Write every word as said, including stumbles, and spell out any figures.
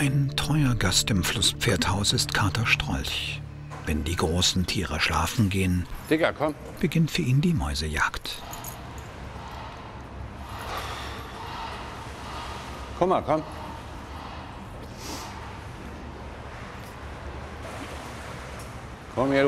Ein treuer Gast im Flusspferdhaus ist Kater Strolch. Wenn die großen Tiere schlafen gehen, Digga, komm. beginnt für ihn die Mäusejagd. Komm mal, komm. Komm her, du